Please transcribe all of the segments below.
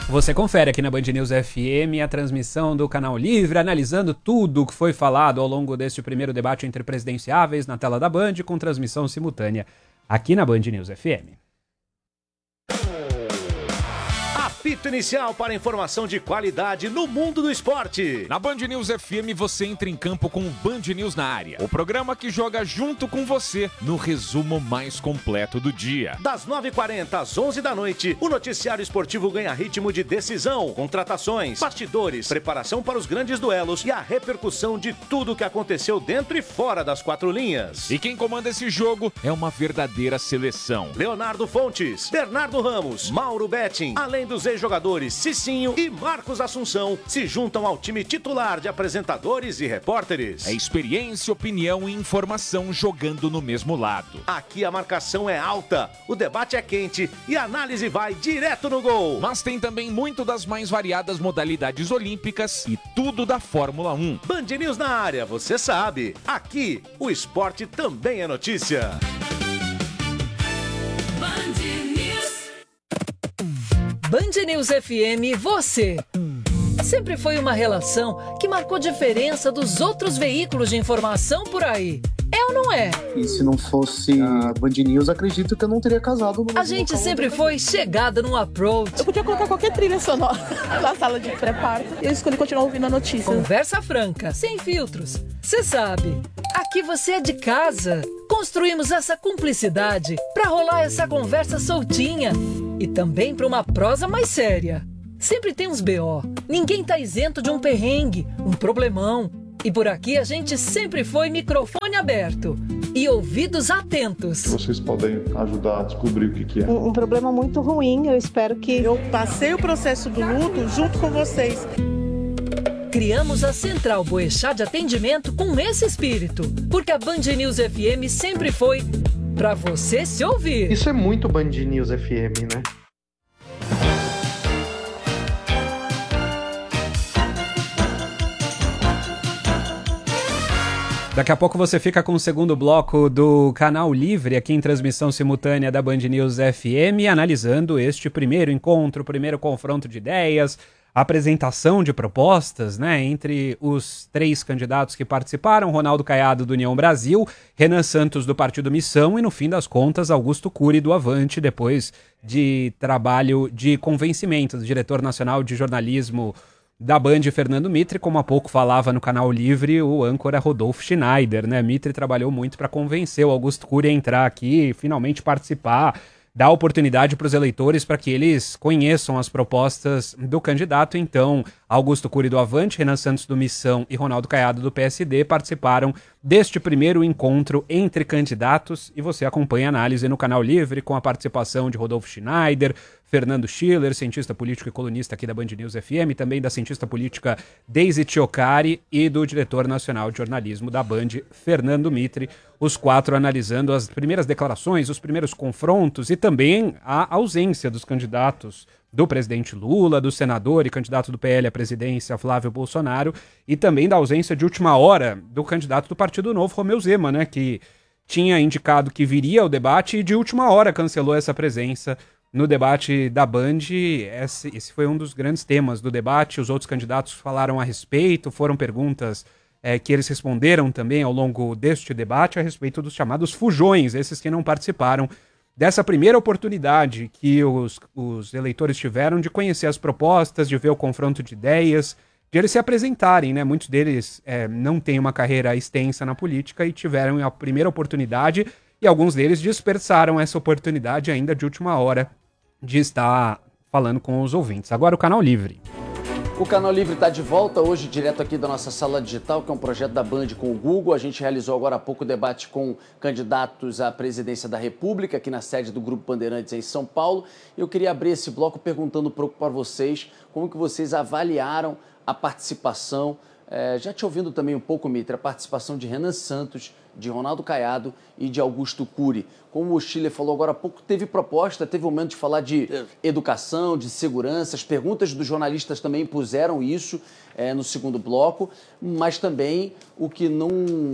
Você confere aqui na Band News FM a transmissão do Canal Livre, analisando tudo o que foi falado ao longo deste primeiro debate entre presidenciáveis na tela da Band, com transmissão simultânea aqui na Band News FM. Apito inicial para informação de qualidade no mundo do esporte. Na Band News FM você entra em campo com o Band News na área. O programa que joga junto com você no resumo mais completo do dia. Das 9h40 às 11 da noite, o noticiário esportivo ganha ritmo de decisão, contratações, bastidores, preparação para os grandes duelos e a repercussão de tudo o que aconteceu dentro e fora das quatro linhas. E quem comanda esse jogo é uma verdadeira seleção. Leonardo Fontes, Bernardo Ramos, Mauro Betting, além dos ex-jogadores Cicinho e Marcos Assunção, se juntam ao time titular de apresentadores e repórteres. É experiência, opinião e informação jogando no mesmo lado. Aqui a marcação é alta, o debate é quente e a análise vai direto no gol. Mas tem também muito das mais variadas modalidades olímpicas e tudo da Fórmula 1. Band News na área, você sabe. Aqui, o esporte também é notícia. Band News FM, você. Sempre foi uma relação que marcou diferença dos outros veículos de informação por aí. É ou não é? E se não fosse a Band News, acredito que eu não teria casado. A gente sempre foi chegada num approach. Eu podia colocar qualquer trilha sonora na sala de pré-parto e eu escolhi continuar ouvindo a notícia. Conversa franca, sem filtros. Você sabe, aqui você é de casa. Construímos essa cumplicidade pra rolar essa conversa soltinha e também pra uma prosa mais séria. Sempre tem uns BO. Ninguém tá isento de um perrengue, um problemão. E por aqui a gente sempre foi microfone aberto e ouvidos atentos. Vocês podem ajudar a descobrir o que é. Um problema muito ruim, eu espero que... Eu passei o processo do luto junto com vocês. Criamos a Central Boechat de Atendimento com esse espírito, porque a Band News FM sempre foi pra você se ouvir. Isso é muito Band News FM, né? Daqui a pouco você fica com o segundo bloco do Canal Livre, aqui em transmissão simultânea da Band News FM, analisando este primeiro encontro, primeiro confronto de ideias, apresentação de propostas, né, entre os três candidatos que participaram, Ronaldo Caiado do União Brasil, Renan Santos do Partido Missão e, no fim das contas, Augusto Cury do Avante, depois de trabalho de convencimento do diretor nacional de jornalismo da Band, Fernando Mitre, como há pouco falava no Canal Livre o âncora Rodolfo Schneider, né? Mitre trabalhou muito para convencer o Augusto Cury a entrar aqui, finalmente participar, dar oportunidade para os eleitores para que eles conheçam as propostas do candidato. Então, Augusto Cury do Avante, Renan Santos do Missão e Ronaldo Caiado do PSD participaram deste primeiro encontro entre candidatos e você acompanha a análise no Canal Livre com a participação de Rodolfo Schneider, Fernando Schiller, cientista político e colunista aqui da Band News FM, também da cientista política Deise Tiocari e do diretor nacional de jornalismo da Band, Fernando Mitre, os quatro analisando as primeiras declarações, os primeiros confrontos e também a ausência dos candidatos do presidente Lula, do senador e candidato do PL à presidência Flávio Bolsonaro e também da ausência de última hora do candidato do Partido Novo, Romeu Zema, né, que tinha indicado que viria ao debate e de última hora cancelou essa presença no debate da Band. Esse foi um dos grandes temas do debate. Os outros candidatos falaram a respeito, foram perguntas que eles responderam também ao longo deste debate a respeito dos chamados fujões, esses que não participaram dessa primeira oportunidade que os eleitores tiveram de conhecer as propostas, de ver o confronto de ideias, de eles se apresentarem, né? Muitos deles não têm uma carreira extensa na política e tiveram a primeira oportunidade e alguns deles dispersaram essa oportunidade ainda de última hora de estar falando com os ouvintes. Agora o Canal Livre. O Canal Livre está de volta hoje, direto aqui da nossa sala digital, que é um projeto da Band com o Google. A gente realizou agora há pouco o debate com candidatos à presidência da República, aqui na sede do Grupo Bandeirantes em São Paulo. Eu queria abrir esse bloco perguntando um pouco para vocês como que vocês avaliaram a participação, já te ouvindo também um pouco, Mitre, a participação de Renan Santos, de Ronaldo Caiado e de Augusto Cury. Como o Schiller falou agora há pouco, teve proposta, teve um momento de falar de educação, de segurança. As perguntas dos jornalistas também puseram isso no segundo bloco, mas também o que não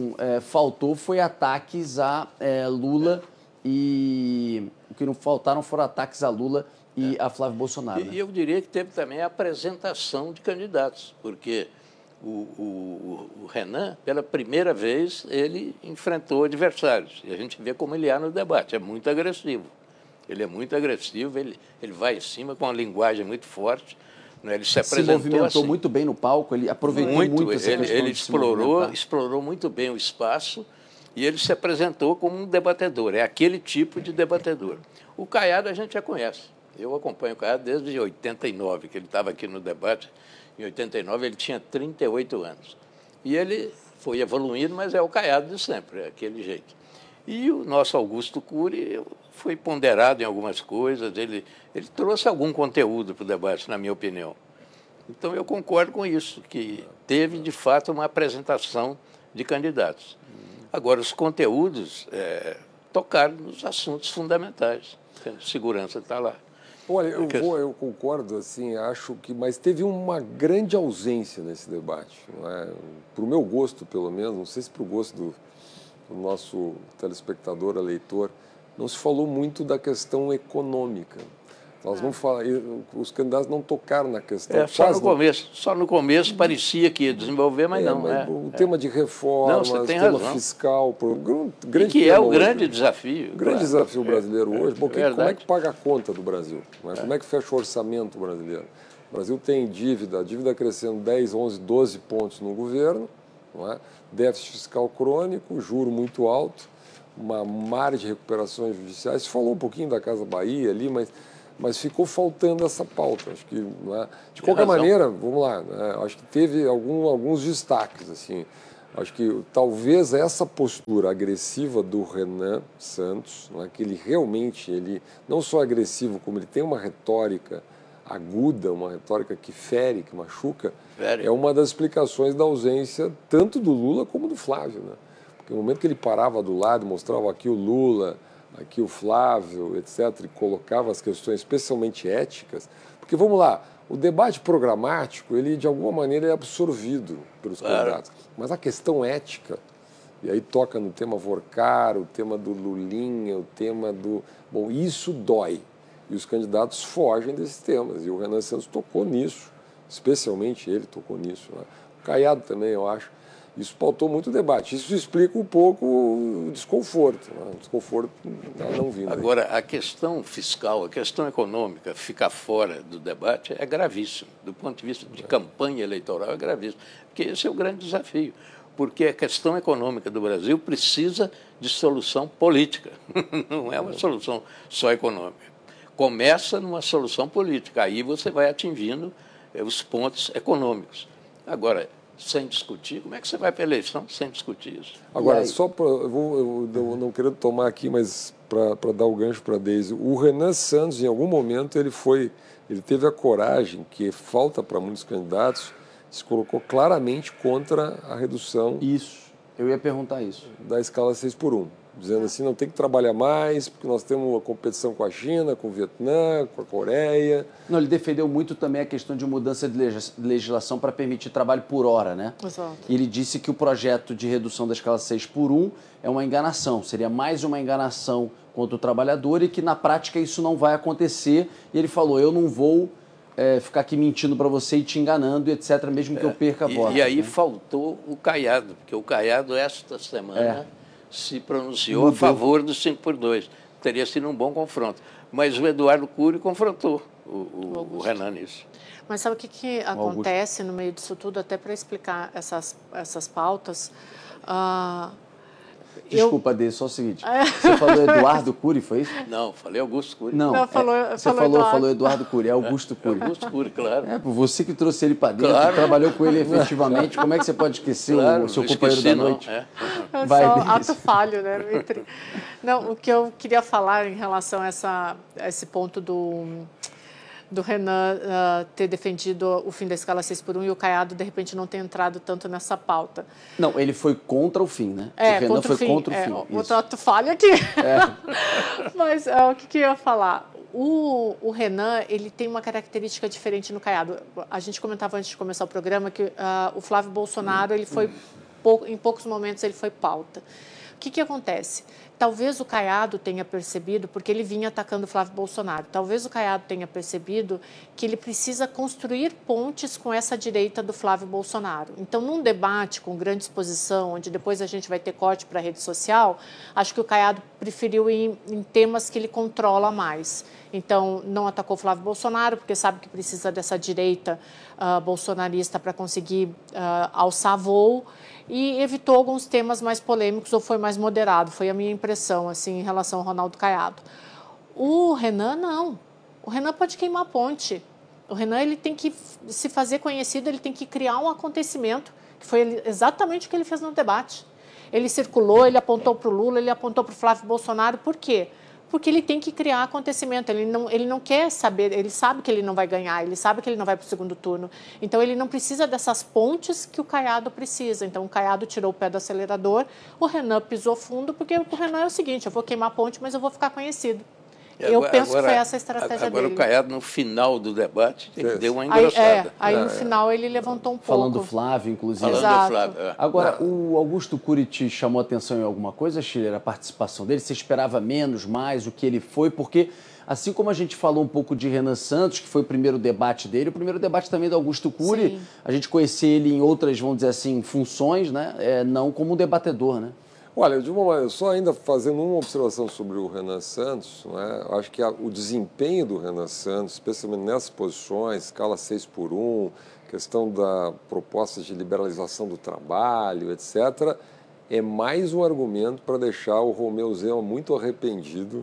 faltou foi ataques a Lula e... O que não faltaram foram ataques a Lula e a Flávio Bolsonaro. E eu diria que teve também a apresentação de candidatos, porque o Renan, pela primeira vez, ele enfrentou adversários. E a gente vê como ele é no debate, é muito agressivo. Ele é muito agressivo, ele vai em cima com uma linguagem muito forte. Né? Ele se apresentou movimentou assim, muito bem no palco, ele aproveitou muito essa questão ele de se movimentar. explorou muito bem o espaço e ele se apresentou como um debatedor, é aquele tipo de debatedor. O Caiado a gente já conhece. Eu acompanho o Caiado desde 89, que ele estava aqui no debate. Em 89 ele tinha 38 anos. E ele foi evoluindo, mas é o Caiado de sempre, é aquele jeito. E o nosso Augusto Cury foi ponderado em algumas coisas, ele trouxe algum conteúdo para o debate, na minha opinião. Então, eu concordo com isso, que teve, de fato, uma apresentação de candidatos. Agora, os conteúdos tocaram nos assuntos fundamentais. A segurança está lá. Olha, eu concordo, assim, acho que... Mas teve uma grande ausência nesse debate. Para o meu gosto, pelo menos, não sei se para o gosto do nosso telespectador, eleitor, não se falou muito da questão econômica. Nós vamos falar, os candidatos não tocaram na questão. Só no começo parecia que ia desenvolver, mas não. O tema de reformas, o tema fiscal, grande que é o grande desafio. O grande desafio brasileiro hoje. Bom, como é que paga a conta do Brasil? Como é que fecha o orçamento brasileiro? O Brasil tem dívida, a dívida crescendo 10, 11, 12 pontos no governo, não é? Déficit fiscal crônico, juro muito alto, uma margem de recuperações judiciais. Se falou um pouquinho da Casa Bahia ali, mas ficou faltando essa pauta. Acho que, de qualquer maneira, vamos lá, acho que teve alguns destaques. Assim. Acho que talvez essa postura agressiva do Renan Santos, que ele realmente, não só agressivo, como ele tem uma retórica aguda, uma retórica que fere, que machuca, é uma das explicações da ausência tanto do Lula como do Flávio. Porque no momento que ele parava do lado, mostrava aqui o Lula, aqui o Flávio, etc., e colocava as questões especialmente éticas, porque, vamos lá, o debate programático, ele de alguma maneira é absorvido pelos candidatos, mas a questão ética, e aí toca no tema Vorcar, o tema do Lulinha, o tema do... Bom, isso dói, e os candidatos fogem desses temas, e o Renan Santos tocou nisso, especialmente ele tocou nisso. O Caiado também, eu acho. Isso pautou muito o debate. Isso explica um pouco o desconforto. O desconforto não vindo. Agora, a questão fiscal, a questão econômica, ficar fora do debate é gravíssimo. Do ponto de vista de campanha eleitoral, é gravíssimo. Porque esse é o grande desafio. Porque a questão econômica do Brasil precisa de solução política. Não é uma solução só econômica. Começa numa solução política. Aí você vai atingindo os pontos econômicos. Agora, sem discutir, como é que você vai para a eleição sem discutir isso? Agora, só para... Eu não quero tomar aqui, mas para dar o gancho para a Deise, o Renan Santos, em algum momento, ele teve a coragem, que falta para muitos candidatos, se colocou claramente contra a redução... Isso, eu ia perguntar isso. ...da escala 6x1. Dizendo assim, não tem que trabalhar mais, porque nós temos uma competição com a China, com o Vietnã, com a Coreia. Não, ele defendeu muito também a questão de mudança de legislação para permitir trabalho por hora, né? Exato. E ele disse que o projeto de redução da escala 6x1 é uma enganação, seria mais uma enganação contra o trabalhador e que na prática isso não vai acontecer. E ele falou, eu não vou ficar aqui mentindo para você e te enganando, etc., mesmo que eu perca a voto. E aí faltou o Caiado, porque o Caiado esta semana... se pronunciou a favor do 5x2. Teria sido um bom confronto. Mas o Eduardo Cury confrontou o Renan nisso. Mas sabe o que acontece no meio disso tudo, até para explicar essas pautas? Desculpa, Deise, só o seguinte. Você falou Eduardo Cury, foi isso? Não, falei Augusto Cury. Não, você falou Eduardo Cury, é Augusto Cury. Augusto Cury, claro. Você que trouxe ele para dentro, trabalhou com ele efetivamente, como é que você pode esquecer o seu companheiro da noite? Vai, só ato falho, né? Não, o que eu queria falar em relação a esse ponto do Renan ter defendido o fim da escala 6x1 e o Caiado, de repente, não ter entrado tanto nessa pauta. Não, ele foi contra o fim, né? O Renan foi contra o fim. O ato falha aqui. Mas o que eu ia falar? O Renan, ele tem uma característica diferente no Caiado. A gente comentava antes de começar o programa que o Flávio Bolsonaro, ele foi, em poucos momentos, ele foi pauta. O que acontece? Talvez o Caiado tenha percebido, porque ele vinha atacando o Flávio Bolsonaro, talvez o Caiado tenha percebido que ele precisa construir pontes com essa direita do Flávio Bolsonaro. Então, num debate com grande exposição, onde depois a gente vai ter corte para a rede social, acho que o Caiado preferiu ir em temas que ele controla mais. Então, não atacou o Flávio Bolsonaro, porque sabe que precisa dessa direita bolsonarista para conseguir alçar voo, e evitou alguns temas mais polêmicos ou foi mais moderado. Foi a minha impressão, assim, em relação ao Ronaldo Caiado. O Renan, não. O Renan pode queimar a ponte. O Renan, ele tem que se fazer conhecido, ele tem que criar um acontecimento, que foi exatamente o que ele fez no debate. Ele circulou, ele apontou para o Lula, ele apontou para o Flávio Bolsonaro. Por quê? Porque ele tem que criar acontecimento, ele não quer saber, ele sabe que ele não vai ganhar, ele sabe que ele não vai para o segundo turno. Então, ele não precisa dessas pontes que o Caiado precisa. Então, o Caiado tirou o pé do acelerador, o Renan pisou fundo, porque o Renan é o seguinte, eu vou queimar a ponte, mas eu vou ficar conhecido. Eu penso que foi essa a estratégia dele. Agora o Caiado, no final do debate, ele deu uma engrossada. Aí no final ele levantou um pouco. Falando do Flávio, inclusive. Exato. Falando do Flávio. Agora, o Augusto Cury te chamou a atenção em alguma coisa, Schiller, a participação dele? Você esperava menos, mais, o que ele foi? Porque, assim como a gente falou um pouco de Renan Santos, que foi o primeiro debate dele, o primeiro debate também do Augusto Cury, a gente conhecia ele em outras, vamos dizer assim, funções, né? Não como um debatedor, né? Olha, de uma maneira, só ainda fazendo uma observação sobre o Renan Santos, né, acho que o desempenho do Renan Santos, especialmente nessas posições, escala 6x1, questão da proposta de liberalização do trabalho, etc., é mais um argumento para deixar o Romeu Zema muito arrependido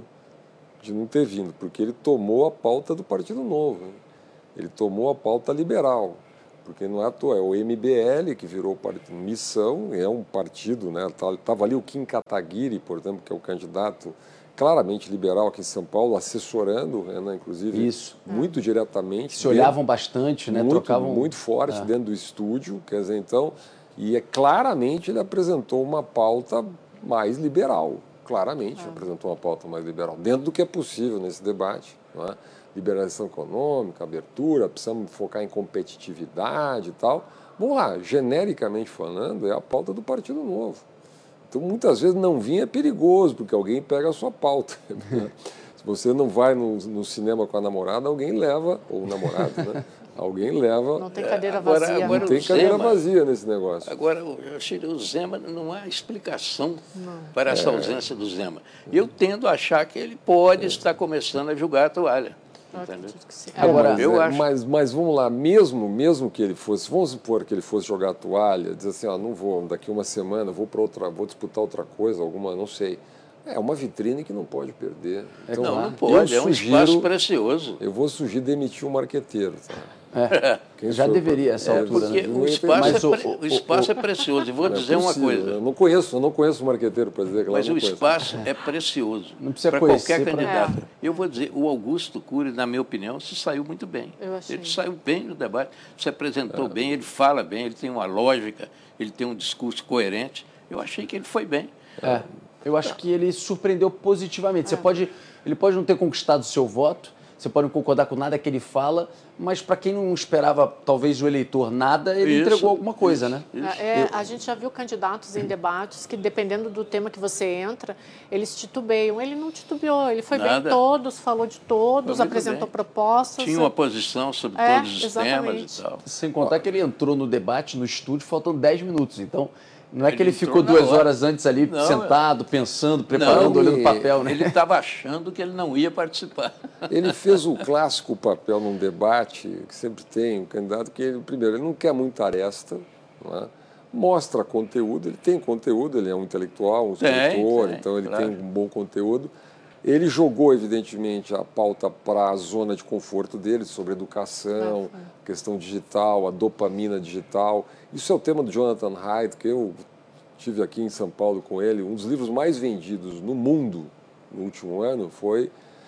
de não ter vindo, porque ele tomou a pauta do Partido Novo, né? Ele tomou a pauta liberal. Porque não é à toa, é o MBL que virou Missão, é um partido, né? Estava ali o Kim Kataguiri, por exemplo, que é o candidato claramente liberal aqui em São Paulo, assessorando o Renan, inclusive, muito diretamente. Se olhavam bastante, né? Trocavam muito forte dentro do estúdio, quer dizer, então, e claramente ele apresentou uma pauta mais liberal, claramente apresentou uma pauta mais liberal, dentro do que é possível nesse debate, não é? Liberalização econômica, abertura, precisamos focar em competitividade e tal. Vamos lá, genericamente falando, é a pauta do Partido Novo. Então, muitas vezes, não vir é perigoso, porque alguém pega a sua pauta. Se você não vai no cinema com a namorada, alguém leva, ou o namorado, né? Alguém leva... Não tem cadeira vazia. Não tem cadeira vazia nesse negócio. Agora, eu achei que o Zema, não há explicação para essa ausência do Zema. Eu tendo a achar que ele pode estar começando a jogar a toalha. Agora, eu acho. Mas vamos lá, mesmo que ele fosse, vamos supor que ele fosse jogar a toalha, dizer assim, não vou, daqui uma semana vou disputar outra coisa, alguma, não sei. É uma vitrine que não pode perder. Então, não pode, é um espaço precioso. Eu vou sugerir demitir um marqueteiro. Tá? Já deveria essa altura. Porque o espaço é precioso. E vou dizer uma coisa. Eu não conheço o marqueteiro para dizer que mas lá não o espaço é precioso para qualquer candidato. Eu vou dizer, o Augusto Cury, na minha opinião, se saiu muito bem. Ele saiu bem no debate, se apresentou bem, ele fala bem, ele tem uma lógica, ele tem um discurso coerente. Eu achei que ele foi bem. Eu acho que ele surpreendeu positivamente. Ele pode não ter conquistado o seu voto, você pode não concordar com nada que ele fala, mas para quem não esperava, talvez, o eleitor nada, ele entregou alguma coisa, né? A gente já viu candidatos em debates que, dependendo do tema que você entra, eles titubeiam. Ele não titubeou, ele foi bem em todos, falou de todos, apresentou propostas. Tinha uma posição sobre todos os temas e tal. Sem contar que ele entrou no debate, no estúdio, faltando 10 minutos. Então, não é que ele ficou 2 horas antes ali, sentado, pensando, preparando, olhando o papel, né? Ele estava achando que ele não ia participar. Ele fez o clássico papel num debate, que sempre tem um candidato, que ele, primeiro, ele não quer muita aresta, não é? Mostra conteúdo, ele tem conteúdo, ele é um intelectual, um escritor, então ele tem um bom conteúdo. Ele jogou, evidentemente, a pauta para a zona de conforto dele, sobre educação, questão digital, a dopamina digital. Isso é o tema do Jonathan Haidt, que eu tive aqui em São Paulo com ele. Um dos livros mais vendidos no mundo no último ano foi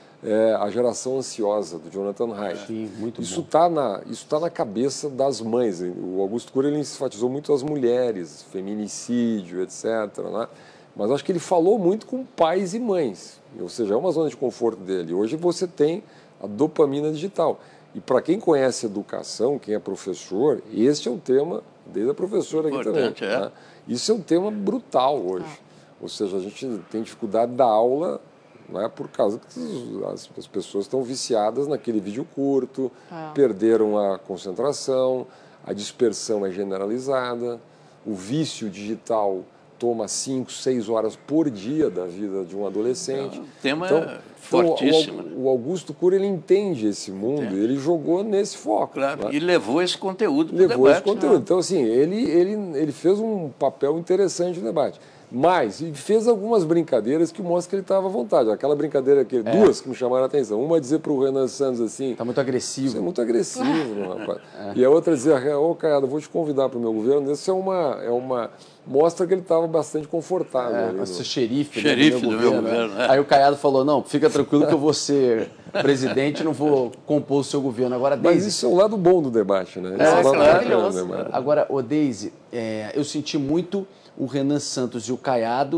A Geração Ansiosa, do Jonathan Haidt. Sim, muito isso tá na cabeça das mães. O Augusto Cury ele enfatizou muito as mulheres, feminicídio, etc., né? Mas acho que ele falou muito com pais e mães, ou seja, é uma zona de conforto dele. Hoje você tem a dopamina digital. E para quem conhece educação, quem é professor, este é um tema, desde a professora aqui também. Né? Isso é um tema brutal hoje. Ou seja, a gente tem dificuldade da aula, não é por causa que as pessoas estão viciadas naquele vídeo curto, perderam a concentração, a dispersão é generalizada, o vício digital toma 5, 6 horas por dia da vida de um adolescente. O tema é fortíssimo. O Augusto Cury, ele entende esse mundo, ele jogou nesse foco. Claro, e levou esse conteúdo para o debate. Levou esse conteúdo. Então, assim, ele fez um papel interessante no debate. Mas ele fez algumas brincadeiras que mostram que ele estava à vontade. Aquela brincadeira, duas que me chamaram a atenção. Uma dizer para o Renan Santos assim... Está muito agressivo. Você é muito agressivo, rapaz. E a outra dizer, Caiado, vou te convidar para o meu governo. Isso mostra que ele estava bastante confortável. Você xerife do meu governo. Aí o Caiado falou, não, fica tranquilo que eu vou ser presidente e não vou compor o seu governo. Agora, Deise... Mas isso é o lado bom do debate, né? Maravilhoso. Agora, Deise, eu senti muito o Renan Santos e o Caiado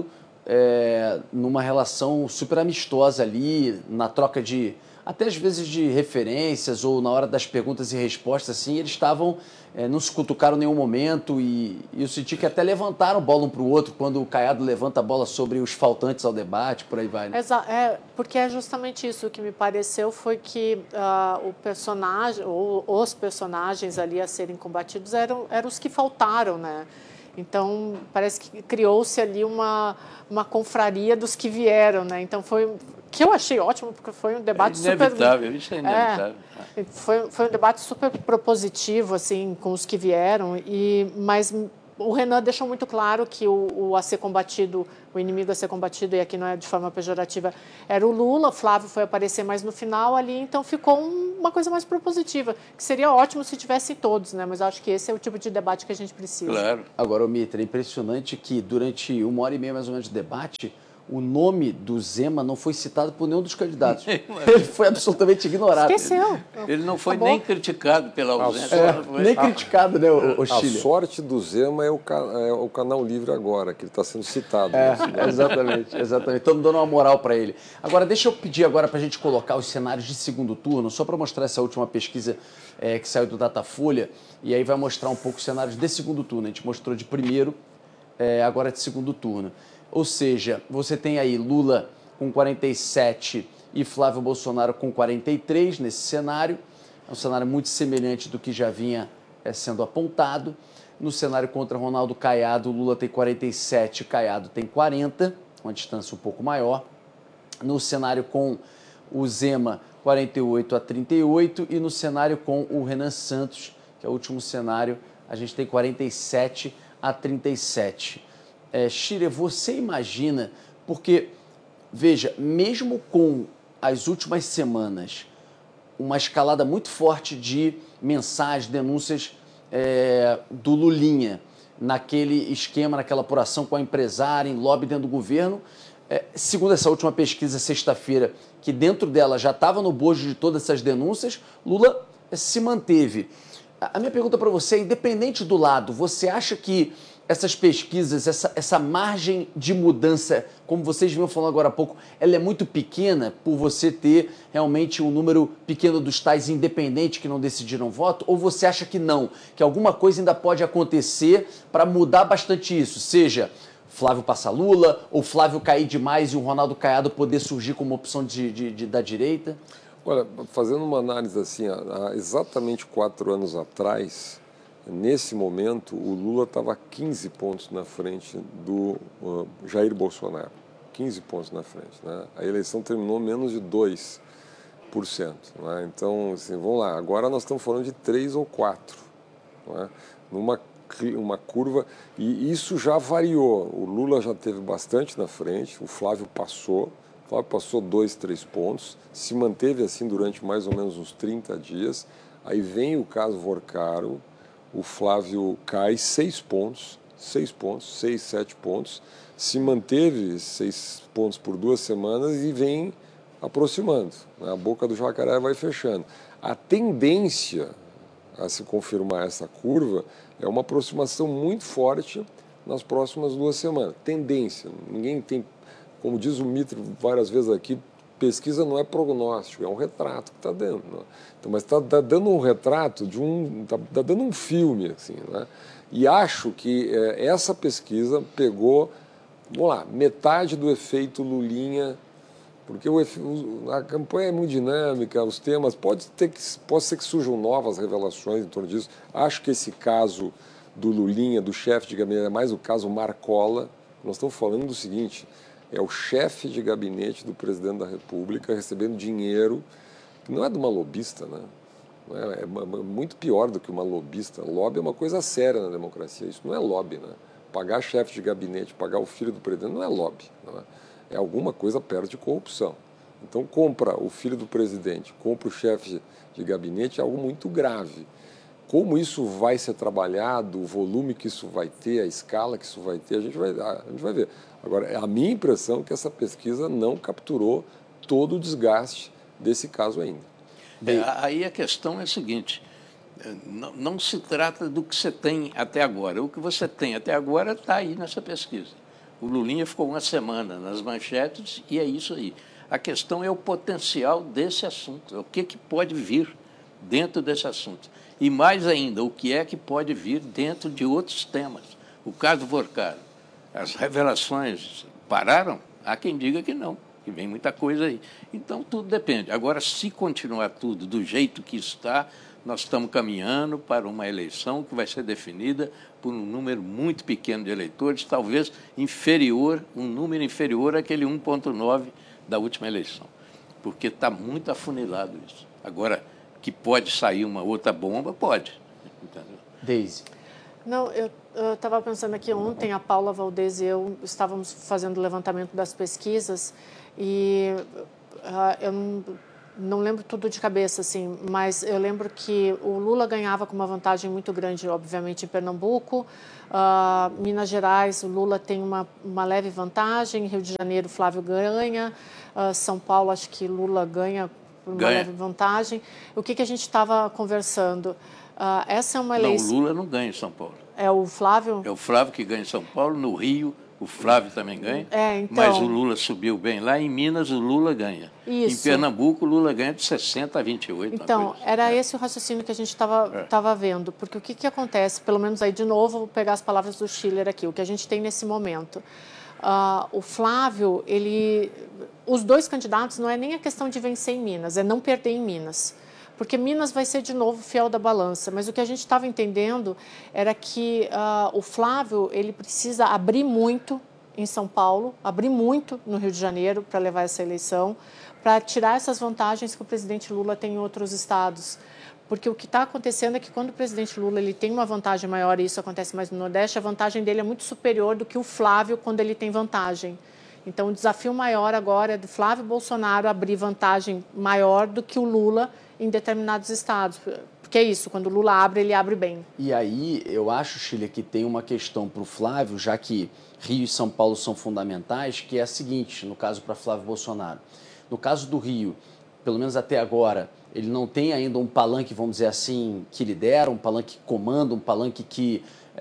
numa relação super amistosa ali, na troca de, até às vezes de referências ou na hora das perguntas e respostas, assim, eles estavam, não se cutucaram em nenhum momento e eu senti que até levantaram bola um para o outro quando o Caiado levanta a bola sobre os faltantes ao debate, por aí vai, né? Porque é justamente isso que me pareceu, foi que o personagem, ou os personagens ali a serem combatidos eram os que faltaram, né? Então, parece que criou-se ali uma confraria dos que vieram, né? Então, que eu achei ótimo, porque foi um debate inevitável, isso é inevitável. Foi um debate super propositivo, assim, com os que vieram, mas o Renan deixou muito claro que o a ser combatido, o inimigo a ser combatido, e aqui não é de forma pejorativa, era o Lula. O Flávio foi aparecer mais no final ali, então ficou uma coisa mais propositiva, que seria ótimo se tivessem todos, né? Mas acho que esse é o tipo de debate que a gente precisa. Claro. Agora, Mitra, é impressionante que durante 1h30 mais ou menos de debate, o nome do Zema não foi citado por nenhum dos candidatos. Ele foi absolutamente ignorado. Esqueceu. Ele não foi nem criticado pela ausência. Nem criticado, né, o Chile? A sorte do Zema é o Canal Livre agora, que ele está sendo citado. Exatamente. Estamos dando uma moral para ele. Agora, deixa eu pedir agora para a gente colocar os cenários de segundo turno, só para mostrar essa última pesquisa que saiu do Datafolha, e aí vai mostrar um pouco os cenários de segundo turno. A gente mostrou de primeiro, agora de segundo turno. Ou seja, você tem aí Lula com 47 e Flávio Bolsonaro com 43 nesse cenário. É um cenário muito semelhante do que já vinha sendo apontado. No cenário contra Ronaldo Caiado, Lula tem 47, Caiado tem 40, uma distância um pouco maior. No cenário com o Zema, 48-38. E no cenário com o Renan Santos, que é o último cenário, a gente tem 47-37. Chile, você imagina, porque, veja, mesmo com as últimas semanas, uma escalada muito forte de mensagens, denúncias do Lulinha, naquele esquema, naquela apuração com a empresária, em lobby dentro do governo, segundo essa última pesquisa, sexta-feira, que dentro dela já estava no bojo de todas essas denúncias, Lula se manteve. A minha pergunta para você é, independente do lado, você acha que essas pesquisas, essa margem de mudança, como vocês vinham falando agora há pouco, ela é muito pequena por você ter realmente um número pequeno dos tais independentes que não decidiram voto? Ou você acha que não, que alguma coisa ainda pode acontecer para mudar bastante isso? Seja Flávio passa Lula, ou Flávio cair demais e o Ronaldo Caiado poder surgir como opção da direita? Olha, fazendo uma análise assim, há exatamente 4 anos atrás, nesse momento, o Lula estava 15 pontos na frente do Jair Bolsonaro. 15 pontos na frente, né? A eleição terminou menos de 2%. Né? Então, assim, vamos lá. Agora nós estamos falando de 3 ou 4. Né? Uma curva, e isso já variou. O Lula já teve bastante na frente, o Flávio passou 2, 3 pontos, se manteve assim durante mais ou menos uns 30 dias. Aí vem o caso Vorcaro, o Flávio cai 6 pontos, 6, 7 pontos, se manteve 6 pontos por 2 semanas e vem aproximando. A boca do jacaré vai fechando. A tendência a se confirmar essa curva é uma aproximação muito forte nas próximas 2 semanas. Tendência. Ninguém tem, como diz o Mitra várias vezes aqui, pesquisa não é prognóstico, é um retrato que está dando. Né? Então, mas está dando um retrato está dando um filme, assim, né? E acho que essa pesquisa pegou vamos lá, metade do efeito Lulinha, porque a campanha é muito dinâmica, os temas, pode ser que surjam novas revelações em torno disso. Acho que esse caso do Lulinha, do chefe de gabinete, é mais o caso Marcola. Nós estamos falando do seguinte, é o chefe de gabinete do presidente da República recebendo dinheiro, que não é de uma lobista, né? É muito pior do que uma lobista. Lobby é uma coisa séria na democracia, isso não é lobby, né? Pagar chefe de gabinete, pagar o filho do presidente não é lobby, não é? É alguma coisa perto de corrupção. Então, compra o filho do presidente, compra o chefe de gabinete, é algo muito grave. Como isso vai ser trabalhado, o volume que isso vai ter, a escala que isso vai ter, a gente vai ver. Agora, a minha impressão é que essa pesquisa não capturou todo o desgaste desse caso ainda. Aí a questão é a seguinte, não se trata do que você tem até agora. O que você tem até agora está aí nessa pesquisa. O Lulinha ficou uma semana nas manchetes e é isso aí. A questão é o potencial desse assunto, o que pode vir dentro desse assunto. E mais ainda, o que é que pode vir dentro de outros temas. O caso do Vorcado, as revelações pararam? Há quem diga que não, que vem muita coisa aí. Então, tudo depende. Agora, se continuar tudo do jeito que está, nós estamos caminhando para uma eleição que vai ser definida por um número muito pequeno de eleitores, talvez um número inferior àquele 1,9 da última eleição, porque está muito afunilado isso. Agora, que pode sair uma outra bomba, pode. Entendeu? Deise. Não, eu estava pensando aqui ontem, a Paula Valdez e eu estávamos fazendo o levantamento das pesquisas e eu não lembro tudo de cabeça, assim, mas eu lembro que o Lula ganhava com uma vantagem muito grande, obviamente, em Pernambuco. Minas Gerais, o Lula tem uma leve vantagem. Rio de Janeiro, Flávio ganha. São Paulo, acho que Lula ganha por uma leve vantagem. O que a gente estava conversando? Essa é uma eleição... Não, o Lula não ganha em São Paulo. É o Flávio? É o Flávio que ganha em São Paulo. No Rio, o Flávio também ganha. Então... Mas o Lula subiu bem. Lá em Minas, o Lula ganha. Isso. Em Pernambuco, o Lula ganha de 60 a 28. Então, era esse o raciocínio que a gente estava vendo. Porque o que acontece, pelo menos aí de novo, vou pegar as palavras do Schiller aqui, o que a gente tem nesse momento. O Flávio, os dois candidatos, não é nem a questão de vencer em Minas, é não perder em Minas. Porque Minas vai ser de novo fiel da balança. Mas o que a gente estava entendendo era que o Flávio ele precisa abrir muito em São Paulo, abrir muito no Rio de Janeiro para levar essa eleição, para tirar essas vantagens que o presidente Lula tem em outros estados. Porque o que está acontecendo é que quando o presidente Lula ele tem uma vantagem maior, e isso acontece mais no Nordeste, a vantagem dele é muito superior do que o Flávio quando ele tem vantagem. Então, o desafio maior agora é do Flávio Bolsonaro abrir vantagem maior do que o Lula em determinados estados. Porque é isso, quando o Lula abre, ele abre bem. E aí, eu acho, Schiller, que tem uma questão para o Flávio, já que Rio e São Paulo são fundamentais, que é a seguinte, no caso para Flávio Bolsonaro. No caso do Rio, pelo menos até agora, ele não tem ainda um palanque, vamos dizer assim, que lidera, um palanque que comanda, um palanque que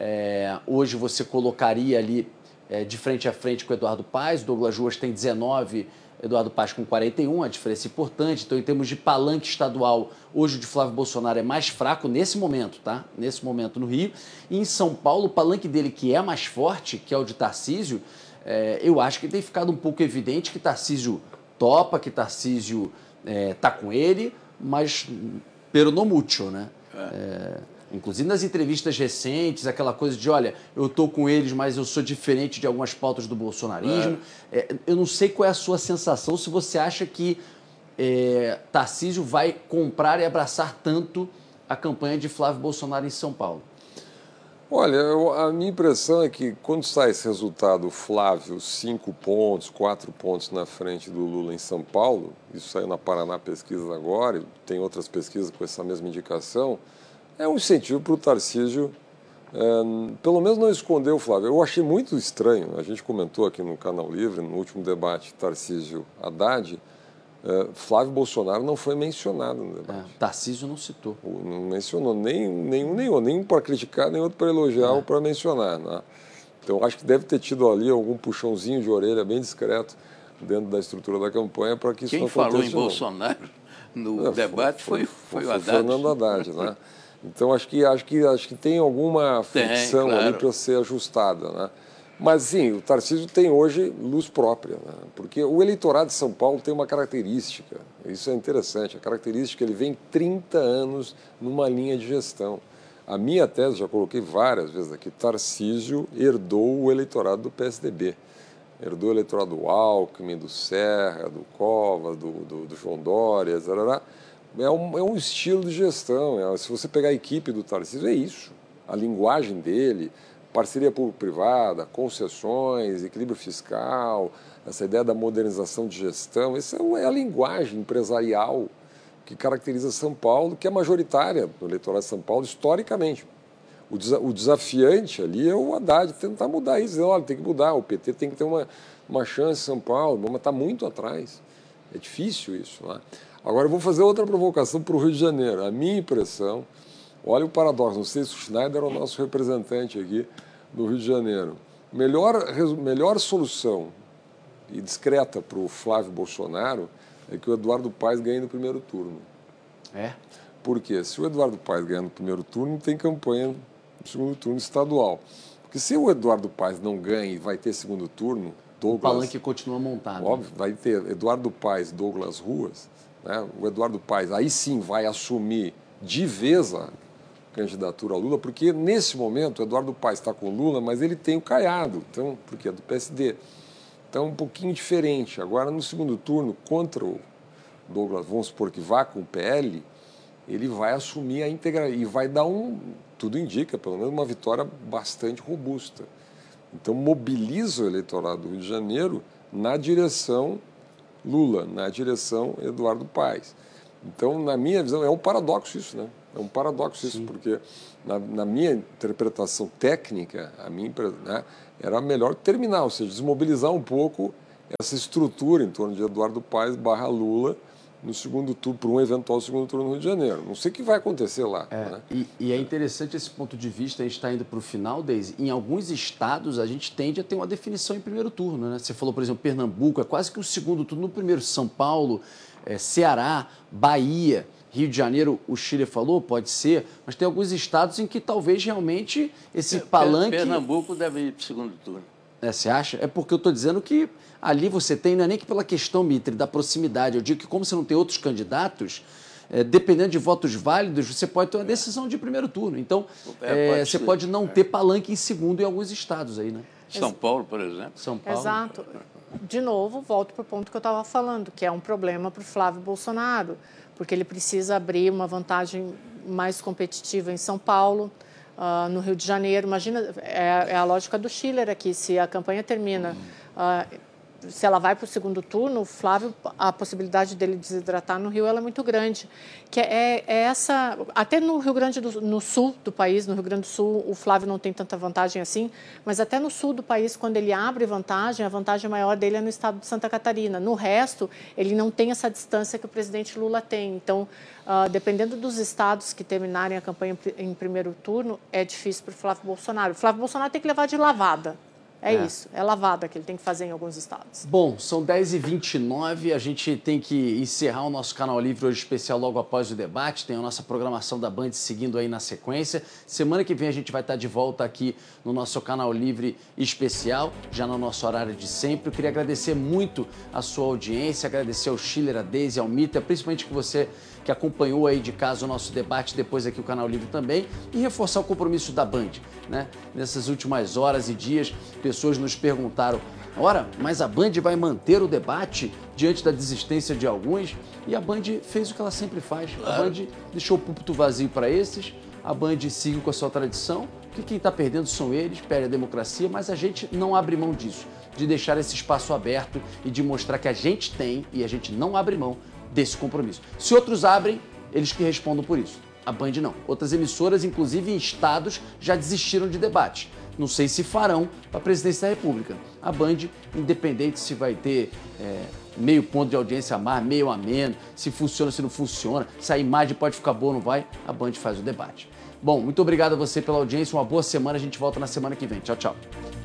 hoje você colocaria ali de frente a frente com o Eduardo Paes. O Douglas Ruas tem 19, Eduardo Paes com 41, a diferença é importante. Então, em termos de palanque estadual, hoje o de Flávio Bolsonaro é mais fraco nesse momento, tá? Nesse momento no Rio. E em São Paulo, o palanque dele que é mais forte, que é o de Tarcísio, eu acho que tem ficado um pouco evidente que Tarcísio topa, que Tarcísio tá com ele, mas pero no mucho, né? Inclusive nas entrevistas recentes, aquela coisa de, olha, eu estou com eles, mas eu sou diferente de algumas pautas do bolsonarismo. Eu não sei qual é a sua sensação, se você acha que Tarcísio vai comprar e abraçar tanto a campanha de Flávio Bolsonaro em São Paulo. Olha, a minha impressão é que quando sai esse resultado, Flávio, 5 pontos, 4 pontos na frente do Lula em São Paulo, isso saiu na Paraná Pesquisas agora, e tem outras pesquisas com essa mesma indicação, é um incentivo para o Tarcísio, pelo menos não esconder o Flávio. Eu achei muito estranho, a gente comentou aqui no Canal Livre, no último debate Tarcísio-Haddad, Flávio Bolsonaro não foi mencionado no debate. Tarcísio não citou. Não mencionou nenhum para criticar, nem outro para elogiar ou para mencionar. Né? Então, acho que deve ter tido ali algum puxãozinho de orelha bem discreto dentro da estrutura da campanha para que isso não aconteça. Quem falou em Bolsonaro no debate foi o Haddad. Fernando Haddad, né? Então, acho que tem alguma fricção ali para ser ajustada, né? Mas, sim, o Tarcísio tem hoje luz própria, né? Porque o eleitorado de São Paulo tem uma característica, isso é interessante, a característica é que ele vem 30 anos numa linha de gestão. A minha tese, já coloquei várias vezes aqui, Tarcísio herdou o eleitorado do PSDB. Herdou o eleitorado do Alckmin, do Serra, do Covas, do João Dória, etc. É um estilo de gestão. Se você pegar a equipe do Tarcísio, é isso. A linguagem dele, parceria público-privada, concessões, equilíbrio fiscal, essa ideia da modernização de gestão, essa é a linguagem empresarial que caracteriza São Paulo, que é majoritária no eleitorado de São Paulo, historicamente. O desafiante ali é o Haddad tentar mudar isso. Olha, tem que mudar, o PT tem que ter uma chance em São Paulo, mas está muito atrás. É difícil isso. Né? Agora, eu vou fazer outra provocação para o Rio de Janeiro. A minha impressão, olha o paradoxo, não sei se o Schneider é o nosso representante aqui do Rio de Janeiro. Melhor solução e discreta para o Flávio Bolsonaro é que o Eduardo Paes ganhe no primeiro turno. É? Por quê? Se o Eduardo Paes ganhar no primeiro turno, não tem campanha no segundo turno estadual. Porque se o Eduardo Paes não ganha e vai ter segundo turno, Douglas... O palanque continua montado. Óbvio, vai ter Eduardo Paes, Douglas Ruas, né? O Eduardo Paes aí sim vai assumir de vez a candidatura ao Lula, porque nesse momento o Eduardo Paes está com o Lula, mas ele tem o Caiado, então, porque é do PSD. Então, um pouquinho diferente. Agora, no segundo turno, contra o Douglas, vamos supor que vá com o PL, ele vai assumir a integralidade e vai dar tudo indica, pelo menos, uma vitória bastante robusta. Então, mobiliza o eleitorado do Rio de Janeiro na direção Lula, na direção Eduardo Paes. Então, na minha visão, é um paradoxo isso, né? É um paradoxo isso, porque na minha interpretação técnica, né, era melhor terminar, ou seja, desmobilizar um pouco essa estrutura em torno de Eduardo Paes / Lula no segundo turno, por um eventual segundo turno no Rio de Janeiro. Não sei o que vai acontecer lá. Né? E é interessante esse ponto de vista, a gente está indo para o final, Deise. Em alguns estados, a gente tende a ter uma definição em primeiro turno. Né? Você falou, por exemplo, Pernambuco, é quase que o segundo turno no primeiro. São Paulo, Ceará, Bahia, Rio de Janeiro, o Chile falou, pode ser, mas tem alguns estados em que talvez realmente esse palanque... Pernambuco deve ir para o segundo turno. Você acha? É porque eu estou dizendo que ali você tem, não é nem que pela questão, Mitre, da proximidade. Eu digo que como você não tem outros candidatos, dependendo de votos válidos, você pode ter uma decisão de primeiro turno. Então, você pode não ter palanque em segundo em alguns estados aí, né? São Paulo, por exemplo. São Paulo. Exato. De novo, volto para o ponto que eu estava falando, que é um problema para o Flávio Bolsonaro, porque ele precisa abrir uma vantagem mais competitiva em São Paulo, no Rio de Janeiro. Imagina, é a lógica do Schiller aqui, se a campanha termina, se ela vai para o segundo turno, o Flávio, a possibilidade dele desidratar no Rio ela é muito grande. Que essa, até no Rio Grande no sul do país, no Rio Grande do Sul, o Flávio não tem tanta vantagem assim, mas até no sul do país, quando ele abre vantagem, a vantagem maior dele é no estado de Santa Catarina. No resto, ele não tem essa distância que o presidente Lula tem. Então, dependendo dos estados que terminarem a campanha em primeiro turno, é difícil para o Flávio Bolsonaro. O Flávio Bolsonaro tem que levar de lavada. Isso, é lavada que ele tem que fazer em alguns estados. Bom, são 10h29, a gente tem que encerrar o nosso Canal Livre hoje especial logo após o debate, tem a nossa programação da Band seguindo aí na sequência. Semana que vem a gente vai estar de volta aqui no nosso Canal Livre especial, já no nosso horário de sempre. Eu queria agradecer muito a sua audiência, agradecer ao Schiller, a Deise, ao Mita, principalmente que você que acompanhou aí de casa o nosso debate, depois aqui o Canal Livre também, e reforçar o compromisso da Band, né? Nessas últimas horas e dias, pessoas nos perguntaram, mas a Band vai manter o debate diante da desistência de alguns? E a Band fez o que ela sempre faz. A Band deixou o púlpito vazio para esses, a Band siga com a sua tradição, que quem está perdendo são eles, perde a democracia, mas a gente não abre mão disso, de deixar esse espaço aberto e de mostrar que a gente tem e a gente não abre mão desse compromisso. Se outros abrem, eles que respondam por isso. A Band não. Outras emissoras, inclusive em estados, já desistiram de debate. Não sei se farão para a presidência da República. A Band, independente se vai ter meio ponto de audiência a mais, meio a menos, se funciona, se não funciona, se a imagem pode ficar boa ou não vai, a Band faz o debate. Bom, muito obrigado a você pela audiência, uma boa semana, a gente volta na semana que vem. Tchau, tchau.